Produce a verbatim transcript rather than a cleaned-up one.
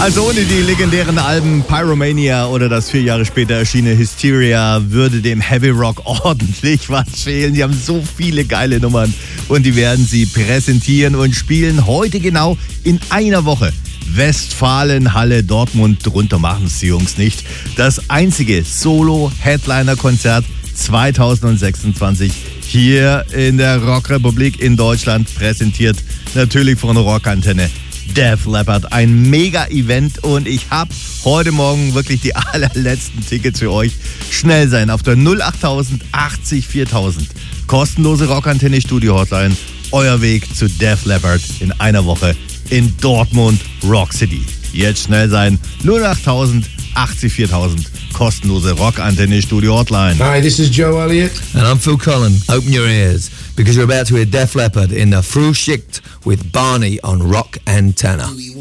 Also ohne die legendären Alben Pyromania oder das vier Jahre später erschienene Hysteria würde dem Heavy Rock ordentlich was fehlen. Die haben so viele geile Nummern und die werden sie präsentieren und spielen heute genau in einer Woche. Westfalenhalle Dortmund, drunter machen es die Jungs nicht. Das einzige Solo-Headliner-Konzert zwanzig sechsundzwanzig hier in der Rockrepublik in Deutschland, präsentiert natürlich von Rockantenne. Def Leppard, ein Mega-Event und ich habe heute Morgen wirklich die allerletzten Tickets für euch. Schnell sein auf der null acht tausend achtzig viertausend. Kostenlose Rockantenne Studio Hotline. Euer Weg zu Def Leppard in einer Woche in Dortmund Rock City. Jetzt schnell sein. null acht tausend achtzig viertausend. Kostenlose Rockantenne Studio Hotline. Hi, this is Joe Elliott. And I'm Phil Cullen. Open your ears, because you're about to hear Def Leppard in the Frühschicht with Barney on Rock Antenna.